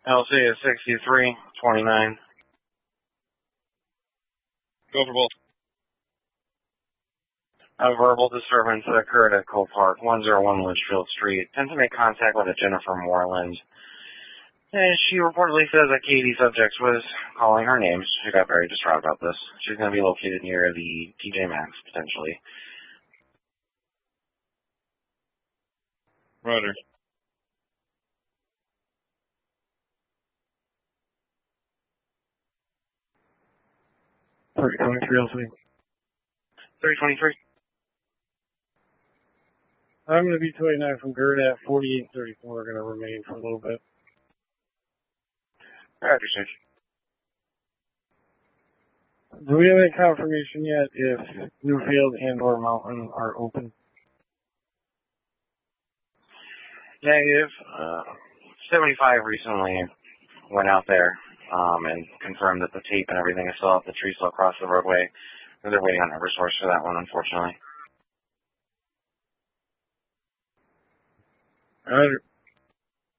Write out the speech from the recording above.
LC is 6329. Go for both. A verbal disturbance that occurred at Cole Park, 101 Litchfield Street. Tends to make contact with a Jennifer Moreland. And she reportedly says that Katie Subjects was calling her names. She got very distraught about this. She's going to be located near the TJ Maxx, potentially. Roger. LC. 323. I'm going to be 29 from GERD at 4834. Going to remain for a little bit. Roger, sir. Do we have any confirmation yet if Newfield and or Mountain are open? Negative. 75 recently went out there and confirmed that the tape and everything is still up. The tree still across the roadway. They're waiting on Eversource for that one, unfortunately. Roger.